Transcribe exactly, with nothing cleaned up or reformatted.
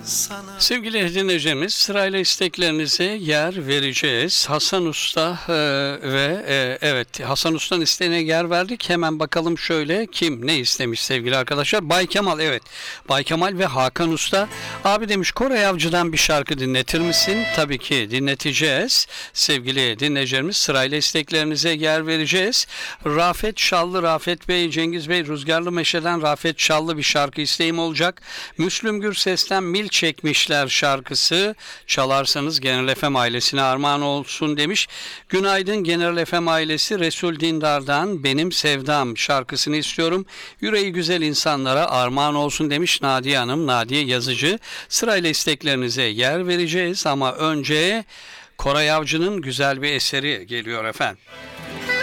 sana. Sevgili dinleyicilerimiz, sırayla isteklerinize yer vereceğiz. Hasan Usta e, ve e, evet Hasan Usta'nın isteğine yer verdik. Hemen bakalım şöyle kim ne istemiş sevgili arkadaşlar. Bay Kemal, evet. Bay Kemal ve Hakan Usta. Abi demiş, Koray Avcı'dan bir şarkı dinletir misin? Tabii ki dinleteceğiz. Sevgili dinleyicilerimiz, sırayla isteklerinize yer vereceğiz. Rafet Şallı, Rafet Bey, Cengiz Bey, Rüzgarlı Meşe'den Rafet Şallı bir şarkı isteğim olacak. Müslüm Gürses'ten Mil Çekmişler şarkısı çalarsanız Genel F M ailesine armağan olsun demiş. Günaydın Genel F M ailesi, Resul Dindar'dan Benim Sevdam şarkısını istiyorum. Yüreği güzel insanlara armağan olsun demiş Nadiye Hanım, Nadiye Yazıcı. Sırayla isteklerinize yer vereceğiz ama önce Koray Avcı'nın güzel bir eseri geliyor efendim.